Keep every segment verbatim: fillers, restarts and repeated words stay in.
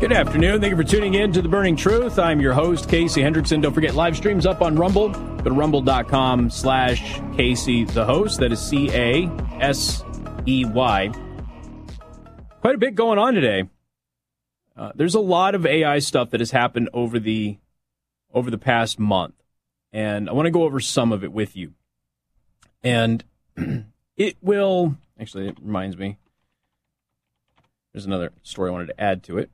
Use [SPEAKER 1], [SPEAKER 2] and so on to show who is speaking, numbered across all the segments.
[SPEAKER 1] Good afternoon. Thank you for tuning in to The Burning Truth. I'm your host, Casey Hendrickson. Don't forget, live streams up on Rumble. Go to rumble.com slash Casey the host. That is C A S E Y. Quite a bit going on today. Uh, there's a lot of A I stuff that has happened over the over the past month. And I want to go over some of it with you. And it will... Actually, it reminds me. There's another story I wanted to add to it.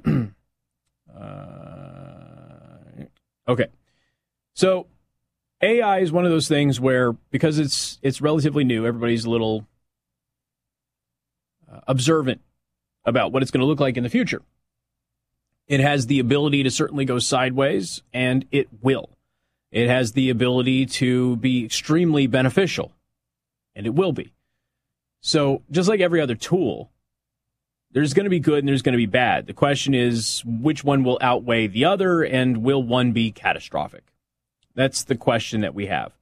[SPEAKER 1] uh, okay. So A I is one of those things where, because it's it's relatively new, everybody's a little uh, observant about what it's going to look like in the future. It has the ability to certainly go sideways, and it will. It has the ability to be extremely beneficial, and it will be. So just like every other tool, there's going to be good and there's going to be bad. The question is, which one will outweigh the other, and will one be catastrophic? That's the question that we have.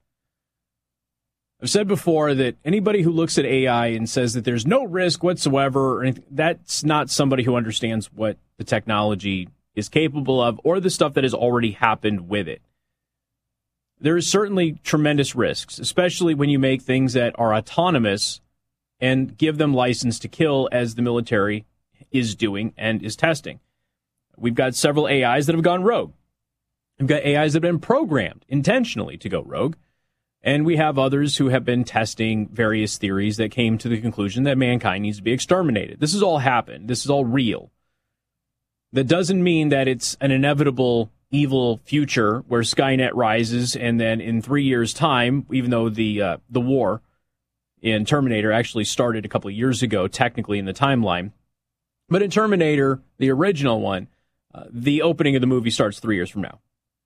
[SPEAKER 1] I've said before that anybody who looks at A I and says that there's no risk whatsoever, or anything, that's not somebody who understands what the technology is capable of or the stuff that has already happened with it. There is certainly tremendous risks, especially when you make things that are autonomous and give them license to kill, as the military is doing and is testing. We've got several A Is that have gone rogue. We've got A Is that have been programmed intentionally to go rogue. And we have others who have been testing various theories that came to the conclusion that mankind needs to be exterminated. This has all happened. This is all real. That doesn't mean that it's an inevitable evil future where Skynet rises, and then in three years' time, even though the uh, the war in Terminator actually started a couple of years ago, technically in the timeline. But in Terminator, the original one, uh, the opening of the movie starts three years from now.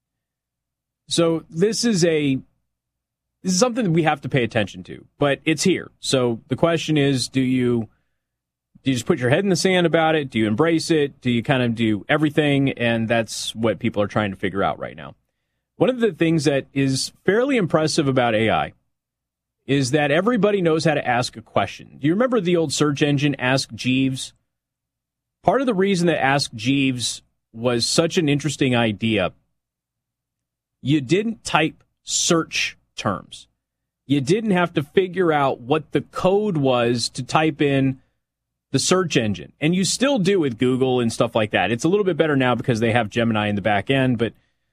[SPEAKER 1] So this is a this is something that we have to pay attention to, but it's here. So the question is, do you do you just put your head in the sand about it? Do you embrace it? Do you kind of do everything? And that's what people are trying to figure out right now. One of the things that is fairly impressive about A I is that everybody knows how to ask a question. Do you remember the old search engine, Ask Jeeves? Part of the reason that Ask Jeeves was such an interesting idea, you didn't type search terms. You didn't have to figure out what the code was to type in the search engine. And you still do with Google and stuff like that. It's a little bit better now because they have Gemini in the back end, but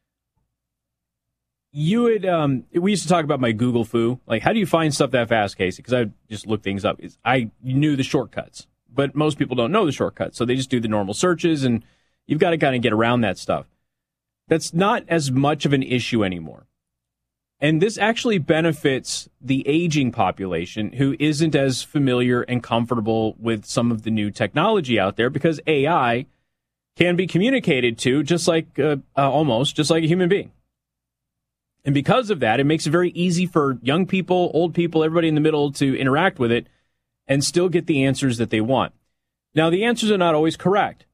[SPEAKER 1] you would, um, we used to talk about my Google foo. Like, how do you find stuff that fast, Casey? Because I just look things up. I knew the shortcuts, but most people don't know the shortcuts. So they just do the normal searches, and you've got to kind of get around that stuff. That's not as much of an issue anymore. And this actually benefits the aging population who isn't as familiar and comfortable with some of the new technology out there, because A I can be communicated to just like, uh, uh, almost just like a human being. And because of that, it makes it very easy for young people, old people, everybody in the middle to interact with it and still get the answers that they want. Now, the answers are not always correct.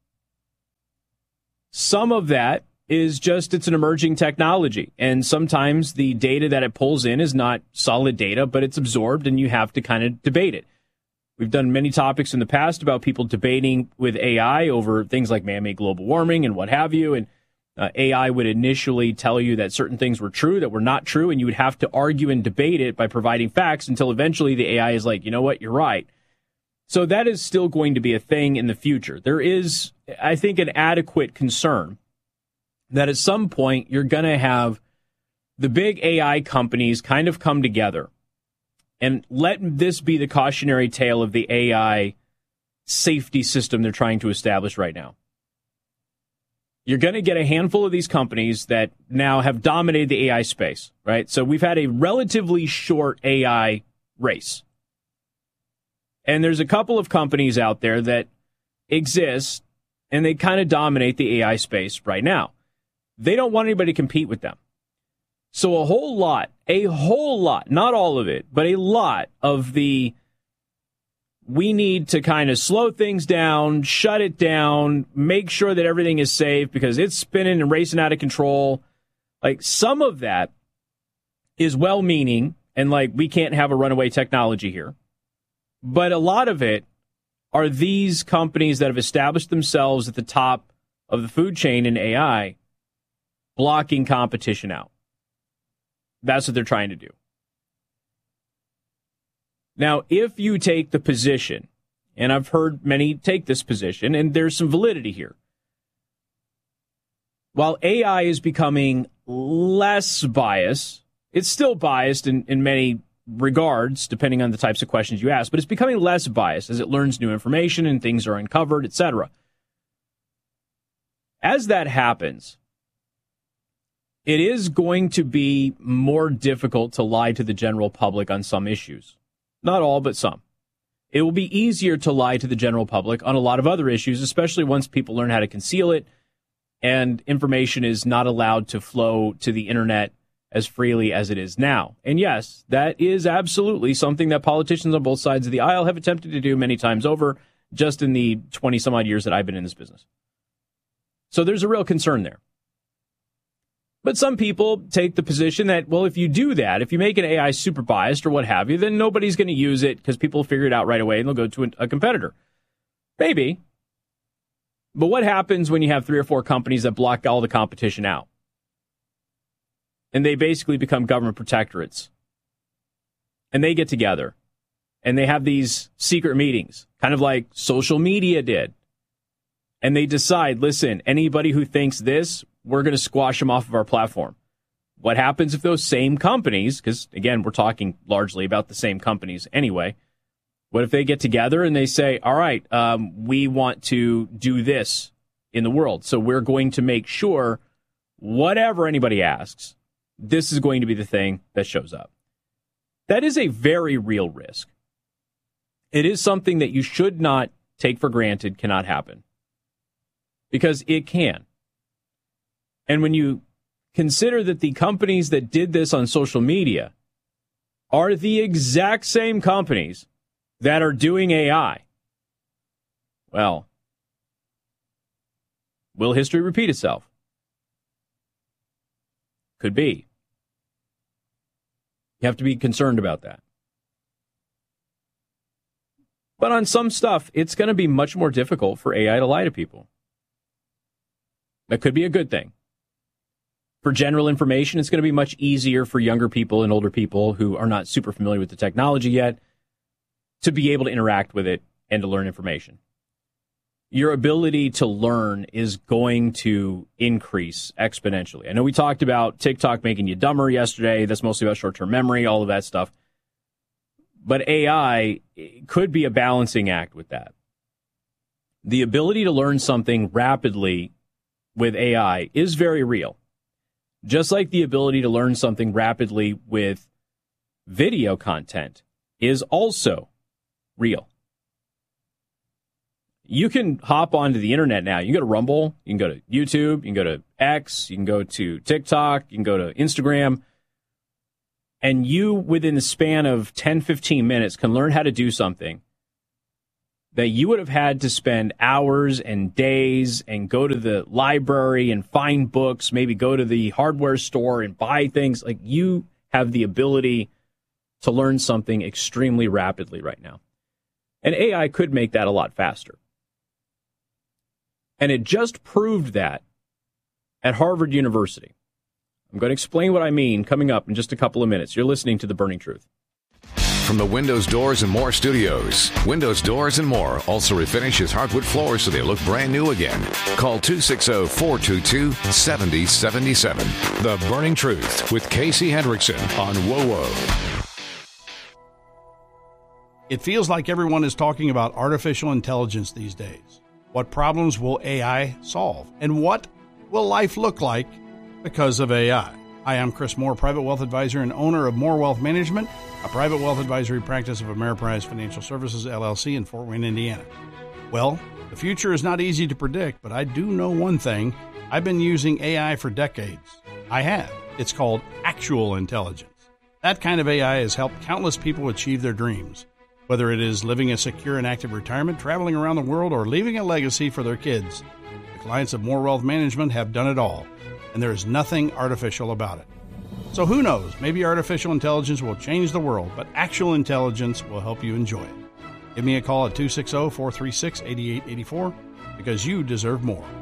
[SPEAKER 1] Some of that is just it's an emerging technology. And sometimes the data that it pulls in is not solid data, but it's absorbed, and you have to kind of debate it. We've done many topics in the past about people debating with A I over things like man-made global warming and what have you, and Uh, A I would initially tell you that certain things were true that were not true, and you would have to argue and debate it by providing facts until eventually the A I is like, you know what, you're right. So that is still going to be a thing in the future. There is, I think, an adequate concern that at some point you're going to have the big A I companies kind of come together and let this be the cautionary tale of the A I safety system they're trying to establish right now. You're going to get a handful of these companies that now have dominated the A I space, right? So we've had a relatively short A I race. And there's a couple of companies out there that exist, and they kind of dominate the A I space right now. They don't want anybody to compete with them. So a whole lot, a whole lot, not all of it, but a lot of the we need to kind of slow things down, shut it down, make sure that everything is safe because it's spinning and racing out of control. Like, some of that is well-meaning and like, we can't have a runaway technology here. But a lot of it are these companies that have established themselves at the top of the food chain in A I, blocking competition out. That's what they're trying to do. Now, if you take the position, and I've heard many take this position, and there's some validity here. While A I is becoming less biased, it's still biased in, in many regards, depending on the types of questions you ask, but it's becoming less biased as it learns new information and things are uncovered, et cetera. As that happens, it is going to be more difficult to lie to the general public on some issues. Not all, but some. It will be easier to lie to the general public on a lot of other issues, especially once people learn how to conceal it and information is not allowed to flow to the internet as freely as it is now. And yes, that is absolutely something that politicians on both sides of the aisle have attempted to do many times over just in the twenty some odd years that I've been in this business. So there's a real concern there. But some people take the position that, well, if you do that, if you make an A I super biased or what have you, then nobody's going to use it because people will figure it out right away and they'll go to a competitor. Maybe. But what happens when you have three or four companies that block all the competition out? And they basically become government protectorates. And they get together. And they have these secret meetings, kind of like social media did. And they decide, listen, anybody who thinks this, we're going to squash them off of our platform. What happens if those same companies, because, again, we're talking largely about the same companies anyway, what if they get together and they say, all right, um, we want to do this in the world, so we're going to make sure whatever anybody asks, this is going to be the thing that shows up. That is a very real risk. It is something that you should not take for granted cannot happen, because it can. And when you consider that the companies that did this on social media are the exact same companies that are doing A I, well, will history repeat itself? Could be. You have to be concerned about that. But on some stuff, it's going to be much more difficult for A I to lie to people. That could be a good thing. For general information, it's going to be much easier for younger people and older people who are not super familiar with the technology yet to be able to interact with it and to learn information. Your ability to learn is going to increase exponentially. I know we talked about TikTok making you dumber yesterday. That's mostly about short-term memory, all of that stuff. But A I could be a balancing act with that. The ability to learn something rapidly with A I is very real. Just like the ability to learn something rapidly with video content is also real. You can hop onto the internet now. You can go to Rumble, you can go to YouTube, you can go to X, you can go to TikTok, you can go to Instagram, and you, within the span of ten, fifteen minutes, can learn how to do something that you would have had to spend hours and days and go to the library and find books, maybe go to the hardware store and buy things. Like, you have the ability to learn something extremely rapidly right now. And A I could make that a lot faster. And it just proved that at Harvard University. I'm going to explain what I mean coming up in just a couple of minutes. You're listening to The Burning Truth.
[SPEAKER 2] From the Windows Doors and More studios, Windows Doors and More also refinishes hardwood floors so they look brand new again. Call two six zero, four two two, seven zero seven seven. The Burning Truth with Casey Hendrickson on W O W O.
[SPEAKER 3] It feels like everyone is talking about artificial intelligence these days. What problems will A I solve? And what will life look like because of A I? Hi, I'm Chris Moore, private wealth advisor and owner of Moore Wealth Management, a private wealth advisory practice of Ameriprise Financial Services, L L C in Fort Wayne, Indiana. Well, the future is not easy to predict, but I do know one thing. I've been using A I for decades. I have. It's called actual intelligence. That kind of A I has helped countless people achieve their dreams. Whether it is living a secure and active retirement, traveling around the world, or leaving a legacy for their kids, the clients of Moore Wealth Management have done it all, and there is nothing artificial about it. So who knows, maybe artificial intelligence will change the world, but actual intelligence will help you enjoy it. Give me a call at two six zero, four three six, eight eight eight four because you deserve more.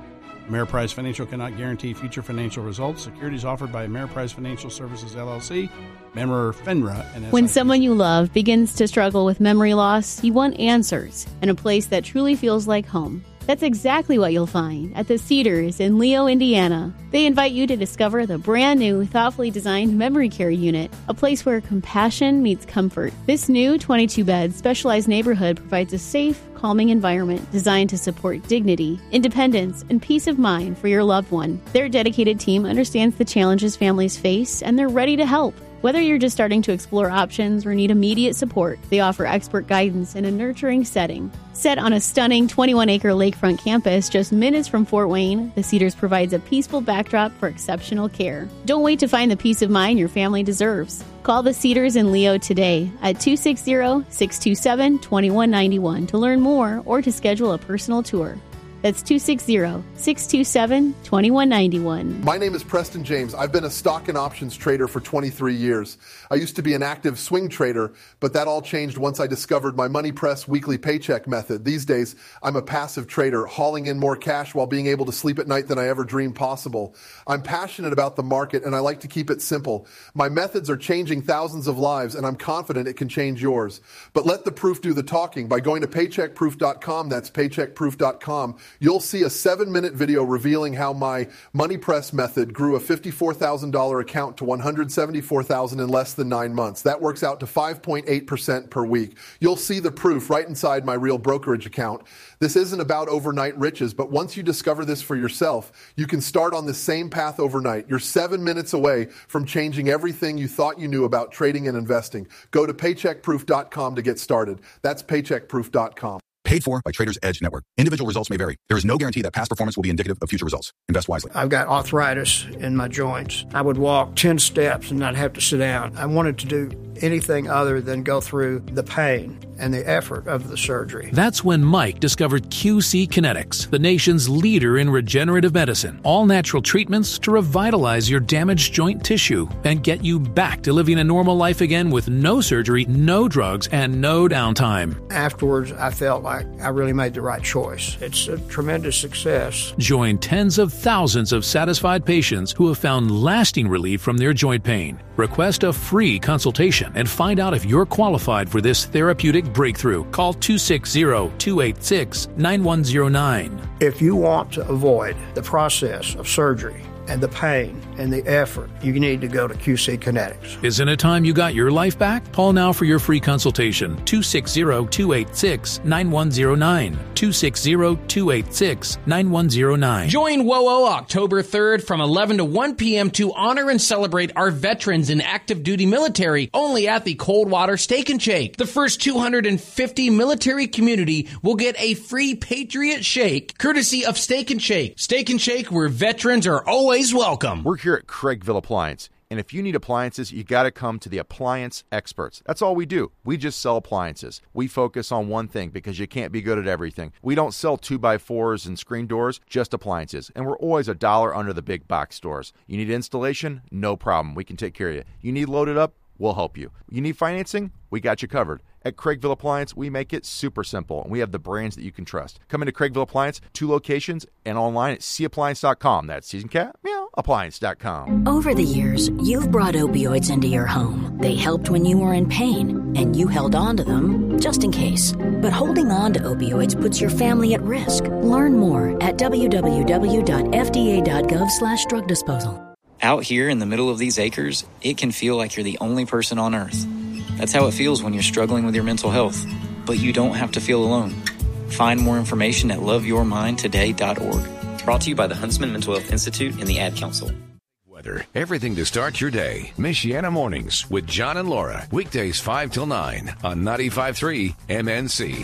[SPEAKER 3] Ameriprise Financial cannot guarantee future financial results. Securities offered by Ameriprise Financial Services, L L C, member FINRA, and S I P C.
[SPEAKER 4] When someone you love begins to struggle with memory loss, you want answers and a place that truly feels like home. That's exactly what you'll find at the Cedars in Leo, Indiana. They invite you to discover the brand new, thoughtfully designed memory care unit, a place where compassion meets comfort. This new twenty-two bed specialized neighborhood provides a safe, calming environment designed to support dignity, independence, and peace of mind for your loved one. Their dedicated team understands the challenges families face, and they're ready to help. Whether you're just starting to explore options or need immediate support, they offer expert guidance in a nurturing setting. Set on a stunning twenty-one acre lakefront campus just minutes from Fort Wayne, the Cedars provides a peaceful backdrop for exceptional care. Don't wait to find the peace of mind your family deserves. Call the Cedars in Leo today at two six zero, six two seven, two one nine one to learn more or to schedule a personal tour. That's two six zero, six two seven, two one nine one.
[SPEAKER 5] My name is Preston James. I've been a stock and options trader for twenty-three years. I used to be an active swing trader, but that all changed once I discovered my Money Press weekly paycheck method. These days, I'm a passive trader, hauling in more cash while being able to sleep at night than I ever dreamed possible. I'm passionate about the market, and I like to keep it simple. My methods are changing thousands of lives, and I'm confident it can change yours. But let the proof do the talking by going to paycheck proof dot com. That's paycheck proof dot com. You'll see a seven-minute video revealing how my Money Press method grew a fifty-four thousand dollars account to one hundred seventy-four thousand dollars in less than nine months. That works out to five point eight percent per week. You'll see the proof right inside my real brokerage account. This isn't about overnight riches, but once you discover this for yourself, you can start on the same path overnight. You're seven minutes away from changing everything you thought you knew about trading and investing. Go to paycheck proof dot com to get started. That's paycheck proof dot com.
[SPEAKER 6] Paid for by Traders Edge Network. Individual results may vary. There is no guarantee that past performance will be indicative of future results. Invest wisely.
[SPEAKER 7] I've got arthritis in my joints. I would walk ten steps and not have to sit down. I wanted to do anything other than go through the pain and the effort of the surgery.
[SPEAKER 8] That's when Mike discovered Q C Kinetics, the nation's leader in regenerative medicine. All natural treatments to revitalize your damaged joint tissue and get you back to living a normal life again with no surgery, no drugs, and no downtime.
[SPEAKER 7] Afterwards, I felt like I really made the right choice. It's a tremendous success.
[SPEAKER 8] Join tens of thousands of satisfied patients who have found lasting relief from their joint pain. Request a free consultation and find out if you're qualified for this therapeutic breakthrough. Call two six zero, two eight six, nine one zero nine.
[SPEAKER 7] If you want to avoid the process of surgery and the pain and the effort, you need to go to Q C Kinetics.
[SPEAKER 8] Isn't it time you got your life back? Call now for your free consultation. two six zero, two eight six, nine one zero nine. two six zero, two eight six, nine one zero nine.
[SPEAKER 9] Join W O O October third from eleven to one p.m. to honor and celebrate our veterans in active duty military only at the Coldwater Steak and Shake. The first two hundred fifty military community will get a free Patriot Shake courtesy of Steak and Shake. Steak and Shake, where veterans are always welcome.
[SPEAKER 10] We're here at Craigville Appliance, and if you need appliances, you got to come to the appliance experts. That's all we do. We just sell appliances. We focus on one thing because you can't be good at everything. We don't sell two by fours and screen doors, just appliances, and we're always a dollar under the big box stores. You need installation? No problem. We can take care of you. You need loaded up? We'll help you. You need financing? We got you covered. At Craigville Appliance, we make it super simple, and we have the brands that you can trust. Come into Craigville Appliance, two locations, and online at c appliance dot com. That's season cat, meow, appliance dot com.
[SPEAKER 11] Over the years, you've brought opioids into your home. They helped when you were in pain, and you held on to them just in case. But holding on to opioids puts your family at risk. Learn more at w w w dot f d a dot gov slash drug disposal.
[SPEAKER 12] Out here in the middle of these acres, it can feel like you're the only person on Earth. That's how it feels when you're struggling with your mental health. But you don't have to feel alone. Find more information at love your mind today dot org. Brought to you by the Huntsman Mental Health Institute and the Ad Council.
[SPEAKER 2] Weather. Everything to start your day. Michiana Mornings with John and Laura. Weekdays five till nine on ninety-five point three M N C.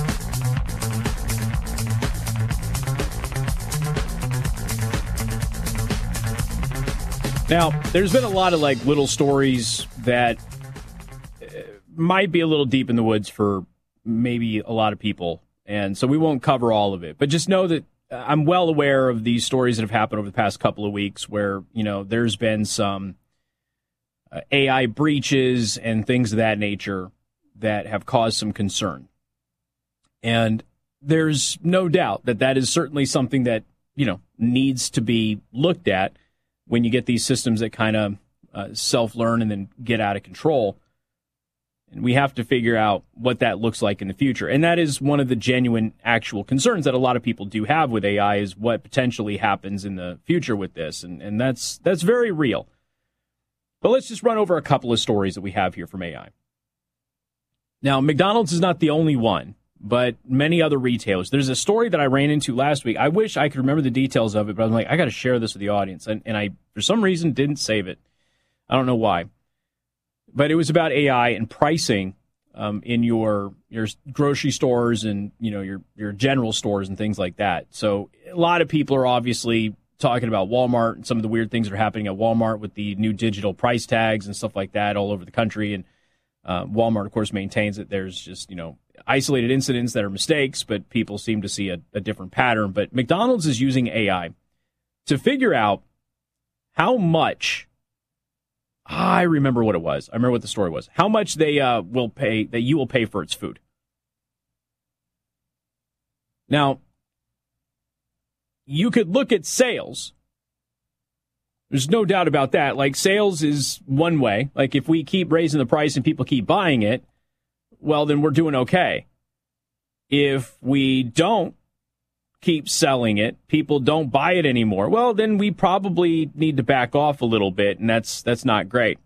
[SPEAKER 1] Now, there's been a lot of like little stories that might be a little deep in the woods for maybe a lot of people, and so we won't cover all of it. But just know that I'm well aware of these stories that have happened over the past couple of weeks where, you know, there's been some uh, A I breaches and things of that nature that have caused some concern. And there's no doubt that that is certainly something that you know, needs to be looked at when you get these systems that kind of uh, self-learn and then get out of control. And we have to figure out what that looks like in the future. And that is one of the genuine actual concerns that a lot of people do have with A I, is what potentially happens in the future with this. And, and that's that's very real. But let's just run over a couple of stories that we have here from A I. Now, McDonald's is not the only one, but many other retailers. There's a story that I ran into last week. I wish I could remember the details of it, but I'm like, I got to share this with the audience. And, and I, for some reason, didn't save it. I don't know why. But it was about A I and pricing um, in your your grocery stores and, you know, your your general stores and things like that. So a lot of people are obviously talking about Walmart and some of the weird things that are happening at Walmart with the new digital price tags and stuff like that all over the country. And uh, Walmart, of course, maintains that there's just, you know, isolated incidents that are mistakes, but people seem to see a, a different pattern. But McDonald's is using A I to figure out how much. I remember what it was. I remember what the story was. How much they uh, will pay, that you will pay for its food. Now, you could look at sales. There's no doubt about that. Like, sales is one way. Like, if we keep raising the price and people keep buying it, well, then we're doing okay. If we don't keep selling it, people don't buy it anymore, well, then we probably need to back off a little bit, and that's that's not great.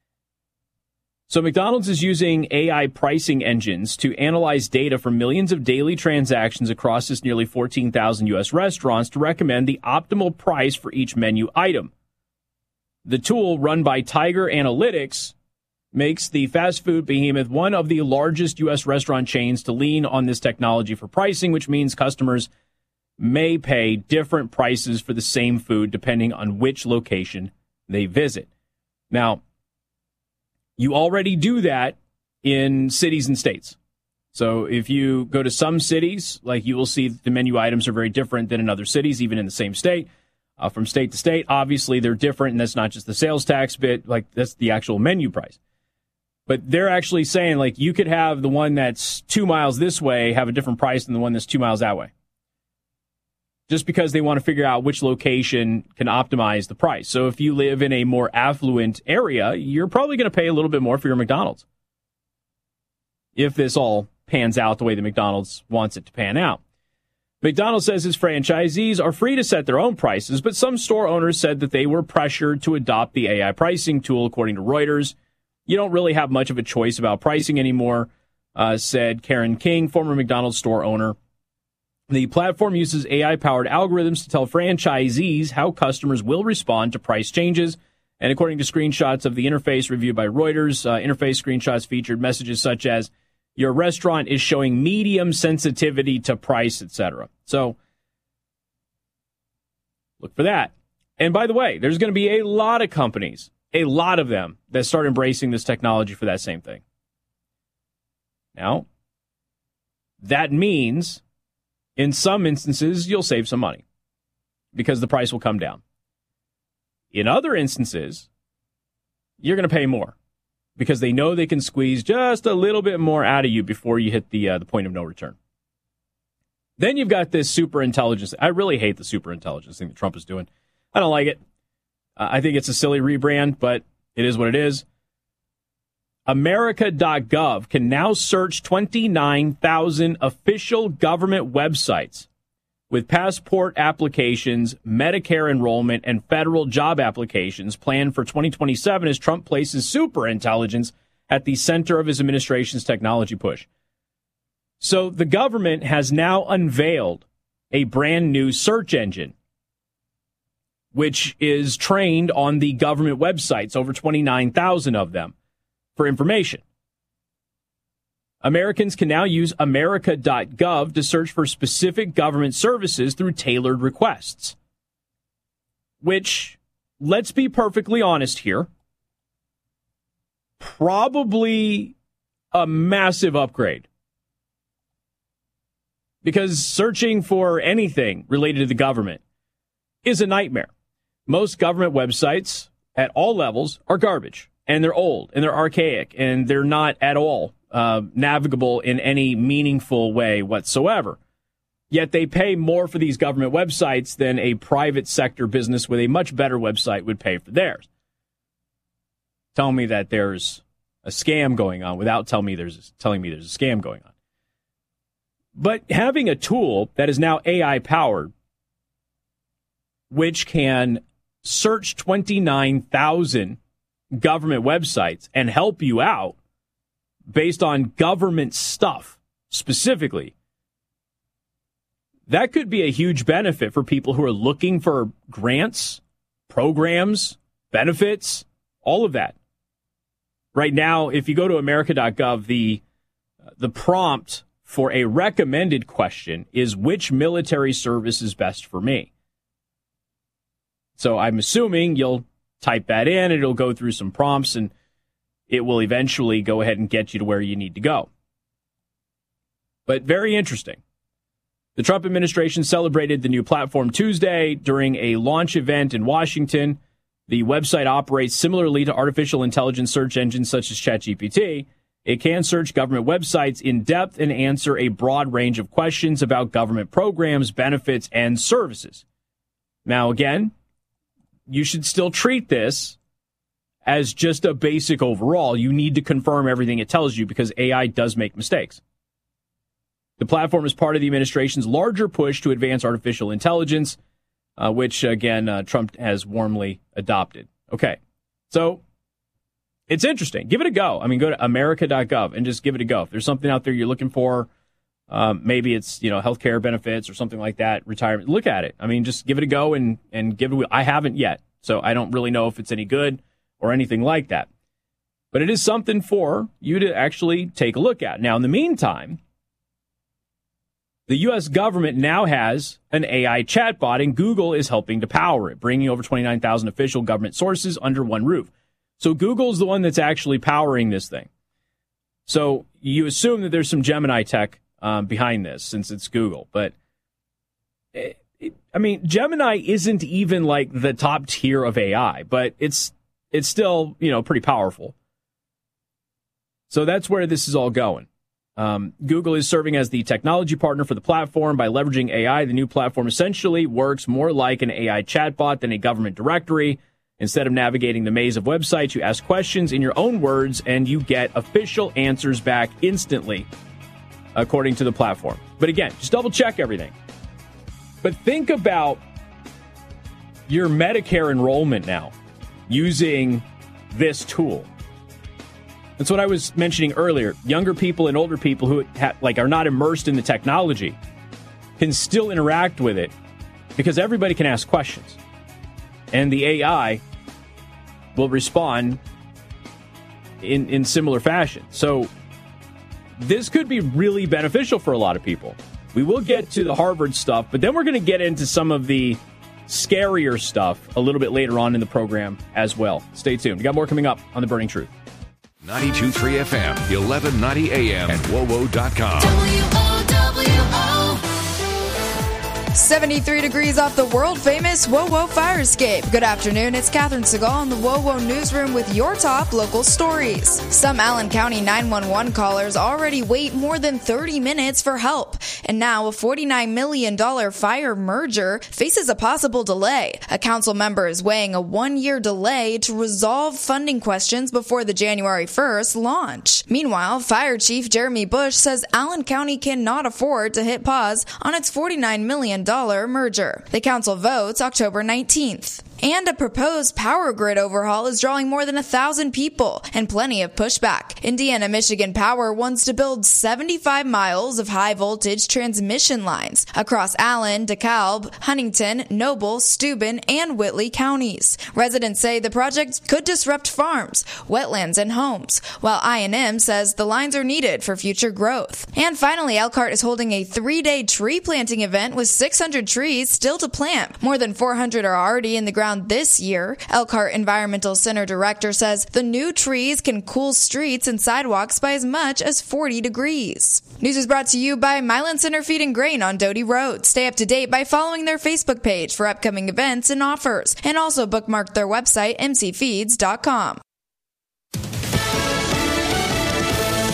[SPEAKER 1] So McDonald's is using A I pricing engines to analyze data from millions of daily transactions across its nearly fourteen thousand U S restaurants to recommend the optimal price for each menu item. The tool, run by Tiger Analytics, makes the fast food behemoth one of the largest U S restaurant chains to lean on this technology for pricing, which means customers may pay different prices for the same food depending on which location they visit. Now, you already do that in cities and states. So if you go to some cities, like, you will see the menu items are very different than in other cities, even in the same state. Uh, from state to state, obviously, they're different, and that's not just the sales tax bit, like, that's the actual menu price. But they're actually saying, like, you could have the one that's two miles this way have a different price than the one that's two miles that way, just because they want to figure out which location can optimize the price. So if you live in a more affluent area, you're probably going to pay a little bit more for your McDonald's, if this all pans out the way that McDonald's wants it to pan out. McDonald's says its franchisees are free to set their own prices, but some store owners said that they were pressured to adopt the A I pricing tool, according to Reuters. You don't really have much of a choice about pricing anymore, uh, said Karen King, former McDonald's store owner. The platform uses A I-powered algorithms to tell franchisees how customers will respond to price changes. And according to screenshots of the interface reviewed by Reuters, uh, interface screenshots featured messages such as, your restaurant is showing medium sensitivity to price, et cetera. So look for that. And by the way, there's going to be a lot of companies, a lot of them, that start embracing this technology for that same thing. Now, that means in some instances, you'll save some money because the price will come down. In other instances, you're going to pay more because they know they can squeeze just a little bit more out of you before you hit the uh, the point of no return. Then you've got this super intelligence. I really hate the super intelligence thing that Trump is doing. I don't like it. Uh, I think it's a silly rebrand, but it is what it is. America dot gov can now search twenty-nine thousand official government websites with passport applications, Medicare enrollment, and federal job applications planned for twenty twenty-seven as Trump places superintelligence at the center of his administration's technology push. So the government has now unveiled a brand new search engine, which is trained on the government websites, over twenty-nine thousand of them, for information. Americans can now use America dot gov to search for specific government services through tailored requests, which, let's be perfectly honest here, probably a massive upgrade. Because searching for anything related to the government is a nightmare. Most government websites at all levels are garbage, and they're old, and they're archaic, and they're not at all uh, navigable in any meaningful way whatsoever. Yet they pay more for these government websites than a private sector business with a much better website would pay for theirs. Tell me that there's a scam going on without telling me there's telling me there's a scam going on. But having a tool that is now A I powered, which can search twenty-nine thousand government websites and help you out based on government stuff specifically, that could be a huge benefit for people who are looking for grants, programs, benefits, all of that. Right now, if you go to America dot gov, the the prompt for a recommended question is, which military service is best for me? So I'm assuming you'll type that in, it'll go through some prompts, and it will eventually go ahead and get you to where you need to go. But very interesting. The Trump administration celebrated the new platform Tuesday during a launch event in Washington. The website operates similarly to artificial intelligence search engines such as ChatGPT. It can search government websites in depth and answer a broad range of questions about government programs, benefits, and services. Now, again, you should still treat this as just a basic overall. You need to confirm everything it tells you because A I does make mistakes. The platform is part of the administration's larger push to advance artificial intelligence, uh, which, again, uh, Trump has warmly adopted. Okay, so it's interesting. Give it a go. I mean, go to America dot gov and just give it a go. If there's something out there you're looking for, um, maybe it's, you know, healthcare benefits or something like that, retirement, look at it. I mean, just give it a go and, and give it a I haven't yet, so I don't really know if it's any good or anything like that. But it is something for you to actually take a look at. Now, in the meantime, the U S government now has an A I chatbot, and Google is helping to power it, bringing over twenty-nine thousand official government sources under one roof. So Google's the one that's actually powering this thing. So you assume that there's some Gemini tech um, behind this, since it's Google. But, it, it, I mean, Gemini isn't even like the top tier of A I, but it's it's still, you know, pretty powerful. So that's where this is all going. Um, Google is serving as the technology partner for the platform. By leveraging A I, the new platform essentially works more like an A I chatbot than a government directory. Instead of navigating the maze of websites, you ask questions in your own words, and you get official answers back instantly, according to the platform. But again, just double check everything. But think about your Medicare enrollment now using this tool. That's what I was mentioning earlier. Younger people and older people who ha- like are not immersed in the technology can still interact with it because everybody can ask questions. And the A I will respond in, in similar fashion. So this could be really beneficial for a lot of people. We will get to the Harvard stuff, but then we're going to get into some of the scarier stuff a little bit later on in the program as well. Stay tuned. We got more coming up on The Burning Truth.
[SPEAKER 2] ninety-two point three F M, eleven ninety A M, and W O W O dot com.
[SPEAKER 13] W O W O. seventy-three degrees off the world-famous W O W O fire escape. Good afternoon, it's Catherine Segal in the W O W O newsroom with your top local stories. Some Allen County nine one one callers already wait more than thirty minutes for help. And now a forty-nine million dollars fire merger faces a possible delay. A council member is weighing a one-year delay to resolve funding questions before the January first launch. Meanwhile, Fire Chief Jeremy Bush says Allen County cannot afford to hit pause on its forty-nine million dollars merger. The council votes October nineteenth. And a proposed power grid overhaul is drawing more than a thousand people and plenty of pushback. Indiana Michigan Power wants to build seventy-five miles of high-voltage transmission lines across Allen, DeKalb, Huntington, Noble, Steuben, and Whitley counties. Residents say the project could disrupt farms, wetlands, and homes, while I and M says the lines are needed for future growth. And finally, Elkhart is holding a three-day tree planting event with six hundred trees still to plant. More than four hundred are already in the ground this year. Elkhart Environmental Center director says the new trees can cool streets and sidewalks by as much as forty degrees. News is brought to you by Milan Center Feed and Grain on Doty Road. Stay up to date by following their Facebook page for upcoming events and offers, and also bookmark their website, m c feeds dot com.
[SPEAKER 2] Fox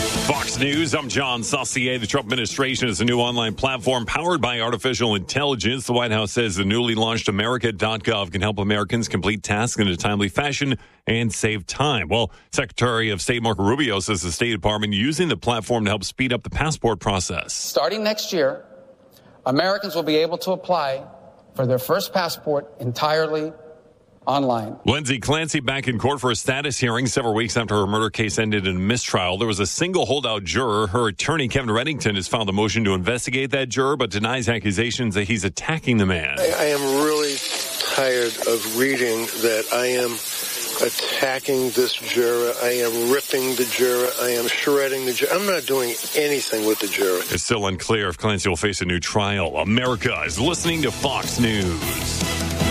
[SPEAKER 14] Fox News, I'm John Saucier. The Trump administration is a new online platform powered by artificial intelligence. The White House says the newly launched America dot gov can help Americans complete tasks in a timely fashion and save time. Well, Secretary of State Marco Rubio says the State Department using the platform to help speed up the passport process.
[SPEAKER 15] Starting next year, Americans will be able to apply for their first passport entirely online.
[SPEAKER 14] Lindsay Clancy back in court for a status hearing several weeks after her murder case ended in a mistrial. There was a single holdout juror. Her attorney, Kevin Reddington, has filed a motion to investigate that juror, but denies accusations that he's attacking the man.
[SPEAKER 16] I, I am really tired of reading that I am attacking this juror. I am ripping the juror. I am shredding the juror. I'm not doing anything with the juror.
[SPEAKER 14] It's still unclear if Clancy will face a new trial. America is listening to Fox News.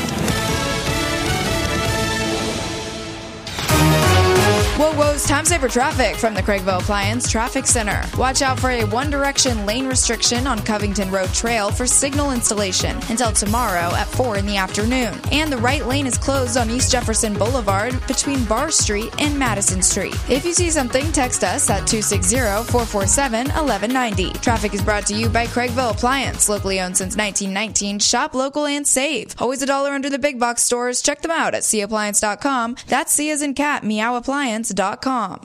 [SPEAKER 13] Whoa, whoa's time saver traffic from the Craigville Appliance Traffic Center. Watch out for a One Direction lane restriction on Covington Road Trail for signal installation until tomorrow at four in the afternoon. And the right lane is closed on East Jefferson Boulevard between Barr Street and Madison Street. If you see something, text us at two six zero, four four seven, one one nine zero. Traffic is brought to you by Craigville Appliance, locally owned since nineteen nineteen. Shop local and save. Always a dollar under the big box stores. Check them out at c appliance dot com. That's C as in cat, meow appliance dot com.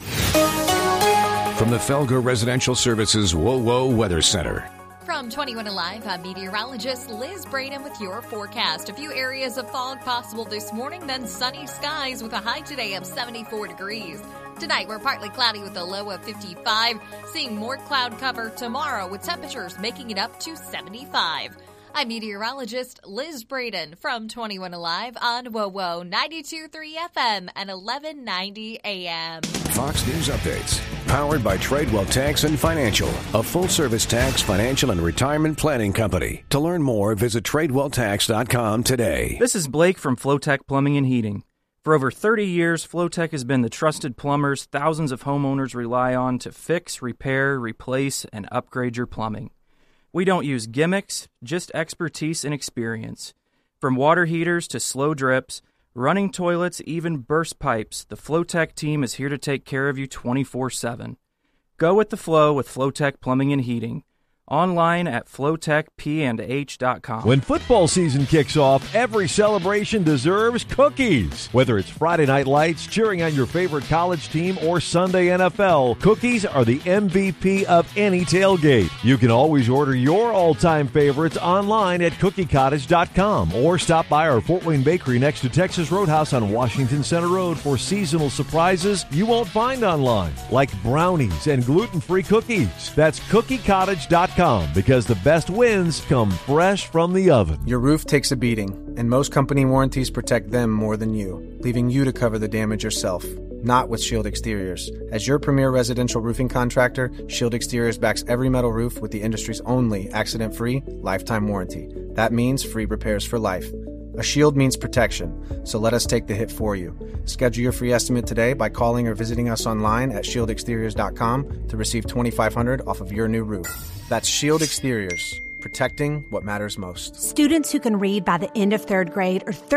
[SPEAKER 2] From the Felger Residential Services Whoa Whoa Weather Center.
[SPEAKER 17] From twenty-one Alive, I'm meteorologist Liz Braden with your forecast. A few areas of fog possible this morning, then sunny skies with a high today of seventy-four degrees. Tonight, we're partly cloudy with a low of fifty-five, seeing more cloud cover tomorrow with temperatures making it up to seventy-five. I'm meteorologist Liz Braden from twenty-one Alive on Whoa Whoa ninety-two point three F M and eleven ninety A M.
[SPEAKER 2] Fox News Updates, powered by Tradewell Tax and Financial, a full-service tax, financial, and retirement planning company. To learn more, visit tradewell tax dot com today.
[SPEAKER 18] This is Blake from Flowtech Plumbing and Heating. For over thirty years, Flowtech has been the trusted plumbers thousands of homeowners rely on to fix, repair, replace, and upgrade your plumbing. We don't use gimmicks, just expertise and experience. From water heaters to slow drips, running toilets, even burst pipes, the Flowtech team is here to take care of you twenty-four seven. Go with the flow with Flowtech Plumbing and Heating. Online at flowtech p and h dot com.
[SPEAKER 19] When football season kicks off, every celebration deserves cookies. Whether it's Friday Night Lights, cheering on your favorite college team, or Sunday N F L, cookies are the M V P of any tailgate. You can always order your all-time favorites online at cookie cottage dot com or stop by our Fort Wayne Bakery next to Texas Roadhouse on Washington Center Road for seasonal surprises you won't find online, like brownies and gluten-free cookies. That's cookie cottage dot com. Because the best wins come fresh from the oven.
[SPEAKER 20] Your roof takes a beating, and most company warranties protect them more than you, leaving you to cover the damage yourself. Not with Shield Exteriors. As your premier residential roofing contractor, Shield Exteriors backs every metal roof with the industry's only accident-free lifetime warranty. That means free repairs for life. A shield means protection, so let us take the hit for you. Schedule your free estimate today by calling or visiting us online at shield exteriors dot com to receive twenty-five hundred dollars off of your new roof. That's Shield Exteriors, protecting what matters most.
[SPEAKER 21] Students who can read by the end of third grade are